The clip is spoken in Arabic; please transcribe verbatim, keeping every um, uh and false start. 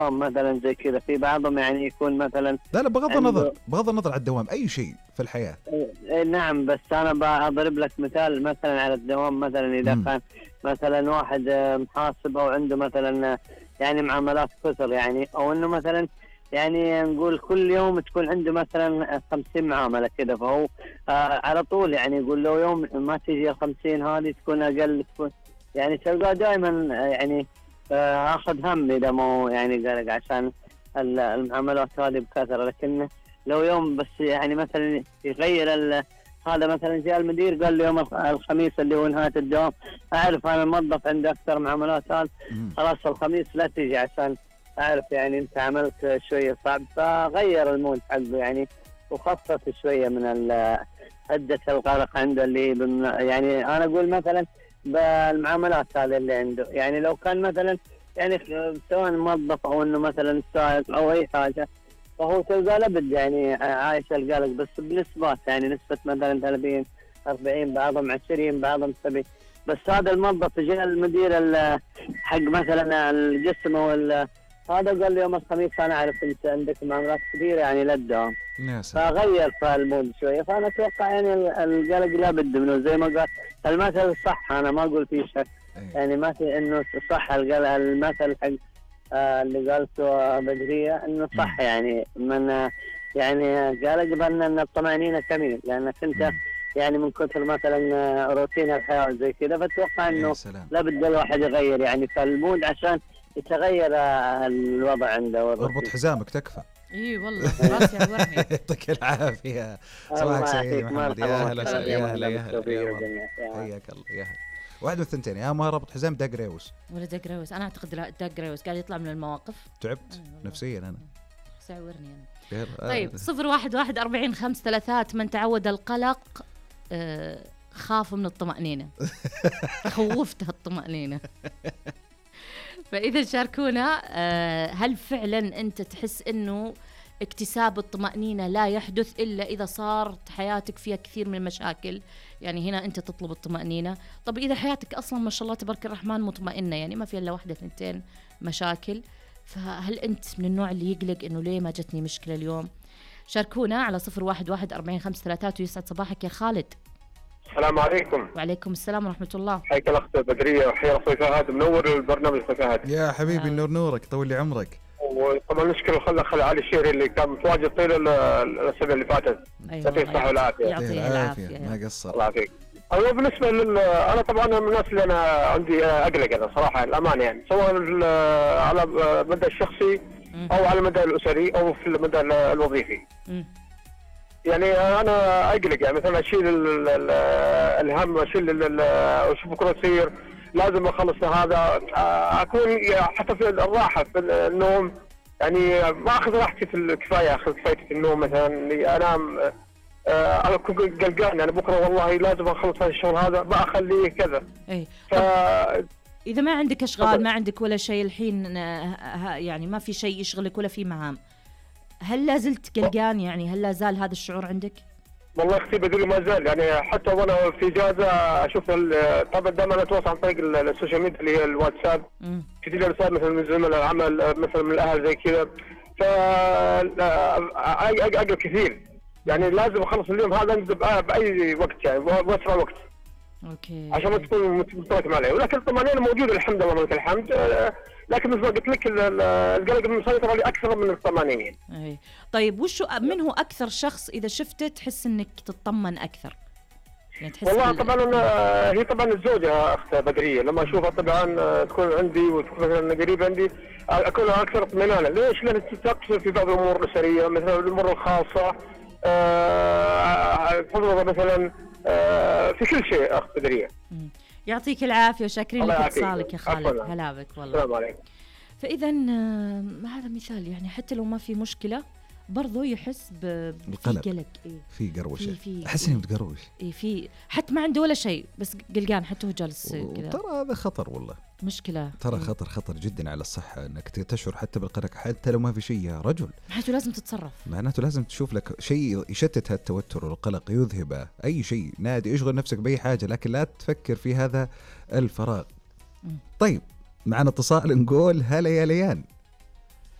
الدوام مثلا زي كذا، في بعضهم يعني يكون مثلا لا لا بغض عنده- النظر بغض النظر عن الدوام، أي شيء في الحياة. إيه نعم، بس أنا بضرب لك مثال مثلا على الدوام. مثلا إذا مم. كان مثلا واحد آه، محاسب أو عنده مثلا آه، يعني معاملات كثر، يعني أو إنه مثلا يعني نقول كل يوم تكون عنده مثلا خمسين معاملة كذا، فهو آه على طول يعني يقول له يوم ما تجي الخمسين هذه تكون أقل، تكون يعني تلقاه دائما آه، يعني آه أخذ هم إذا ما هو يعني قلق عشان ال- المعاملات هذه بكثرة. لكن لو يوم بس يعني مثلا يغير ال- هذا مثلا جاء المدير قال له يوم الخ- الخميس اللي هو نهاية الدوام، أعرف أنا الموظف عنده أكثر معاملات، هذا مم. خلاص الخميس لا تجي عشان أعرف يعني أنت عملت شوية صعب. فغير المود حقه يعني، وخفف شوية من ال- عدة القلق عنده اللي بم- يعني أنا أقول مثلا بالمعاملات هذه اللي عنده. يعني لو كان مثلا يعني سواء موظف أو إنه مثلا سائق أو أي حاجة، فهو تلقى لابد يعني عايش القلق، بس بنسبات يعني نسبة مثلا ثلاثين أربعين، بعضهم عشرين، بعضهم سبعين. بس هذا الموظف جاء المدير ال- حق مثلا القسم او ال- هذا قال لي يوم الخميس انا اعرف انت عندك معاملات كبيره يعني لا تداوم، يا سلام. فغير في المود شويه. فانا اتوقع يعني ال- القلق لابد منه زي ما قال المثل صح، انا ما اقول فيه شك إيه. يعني، ما في انه صح القلق. المثل حق آه، اللي قالته بدريه انه صح مم. يعني من آه، يعني قال بان ان الطمانينه كمين، لانك انت مم. يعني من كثر مثلا آه، روتين الحياه زي كذا، فاتوقع يا انه سلام. لابد الواحد يغير يعني في المود عشان يتغير آه، الوضع عنده اربط والروتين. حزامك تكفى. اي والله راسي عورني. يعطيك العافية. صباحك الله سعيد يا يعافيك، محمد. مرحبا يا هلا وسهلا. وسهلا. يا هلا يا هلا بالتوفيق يا مرحبا. والجميع. يا حياك الله. يا هلا. واحد من الثنتين، يا ما ربط حزام داق ريوس. ولا داق ريوس، انا اعتقد لا داق ريوس قاعد يطلع من المواقف. تعبت أي والله. نفسيا أنا. راسي عورني انا. يلا. طيب صفر واحد واحد أربعين خمس ثلاثات. من تعود القلق آه خاف من الطمأنينة. خوفتها الطمأنينة. فإذا شاركونا آه هل فعلا أنت تحس أنه اكتساب الطمأنينة لا يحدث إلا إذا صارت حياتك فيها كثير من المشاكل؟ يعني هنا أنت تطلب الطمأنينة. طب إذا حياتك أصلا ما شاء الله تبارك الرحمن مطمئنة، يعني ما في إلا واحدة اثنتين مشاكل، فهل أنت من النوع اللي يقلق أنه ليه ما جتني مشكلة اليوم؟ شاركونا على صفر واحد واحد أربعين خمس ثلاثات. ويسعد صباحك يا خالد. السلام عليكم. وعليكم السلام ورحمة الله. حياك الأخت بدرية وحيا أخوي فهد، منور البرنامج فهد. يا حبيبي آه. نور نورك، طول لي عمرك. وطبعا نشكر الخل خل علي الشهري اللي كان متواجد طيل ال- الأسابيع اللي فاتت. أيوة يعطيه الصحة والعافية. يعطيه العافية. ما قصر. الله يعافيك. أيوة بالنسبة لل أنا طبعا من الناس اللي أنا عندي أقلق أنا صراحة الأمانة، يعني سواء ال- على المدى الشخصي مم. أو على المدى الأسري أو في المدى ال- الوظيفي. مم. يعني أنا أقلق، يعني مثلا أشيل ال- ال- الهم، أشيل ال- ال- أشوف بكرة تصير لازم أخلص هذا، أكون حتى في الراحة في النوم يعني ما أخذ راحتي في الكفاية، أخذ كفايتي في النوم مثلا إني أنام. آه، أنا أكون قلقان يعني بكرة والله لازم أخلص هذا الشغل هذا، ما أخليه كذا. أي. ف طب إذا ما عندك أشغال، تفضل. ما عندك ولا شيء الحين، آه، ه- يعني ما في شيء يشغلك ولا في مهام، هل لا زلت قلقان؟ يعني هل لا زال هذا الشعور عندك؟ والله اختي بدري ما زال، يعني حتى وانا في اجازه اشوف ال- طبعا دائما اتواصل عن طريق ال- السوشيال ميديا اللي هي الواتساب، مم. كثير رسائل مثلا من زملاء العمل، مثلا من الاهل زي كذا، ف اقل كثير يعني لازم اخلص اليوم هذا انجز باي وقت يعني باسرع وقت أوكي. عشان ما تكون متراكم عليه. ولكن الطمانينه موجوده الحمد لله ولك الحمد، آه، لكن مثل ما قلت لك ال- ال- القلق المسيطر عليه اكثر من الطمانينه. أي. طيب وشو من هو أكثر شخص إذا شفته تحس إنك تطمن أكثر؟ يعني تحس والله بال- طبعا أنا هي طبعا الزوجه اخت بدريه، لما اشوفها طبعا آه، تكون عندي وتكون مثلا قريبه عندي آه، اكون اكثر اطمئنانا. ليش؟ لان تقصر في بعض الامور الاسريه مثلا الامور الخاصه، آه، تفضل مثلا آه، في كل شيء اخت بدريه. مم. يعطيك العافية وشاكرين الله لك يعافيك. اتصالك يا خالد. عفواً. هلا بك والله. السلام عليكم. فإذا آه، هذا مثال، يعني حتى لو ما في مشكلة برضو يحس ب- في بالقلق. قلق. إيه؟ في قروشة، في- في- أحس إني متقروش. إيه في حتى ما عنده ولا شيء بس قلقان، حتى هو جالس كذا. ترى هذا خطر والله، مشكلة. ترى إيه. خطر خطر جدا على الصحة انك تشعر حتى بالقلق حتى لو ما في شيء يا رجل. معناته لازم تتصرف. معناته لازم تشوف لك شيء يشتت هالتوتر والقلق، يذهبه، اي شيء، نادي، اشغل نفسك باي حاجة، لكن لا تفكر في هذا الفراغ. مم. طيب معنا اتصال، نقول هلا يا ليان.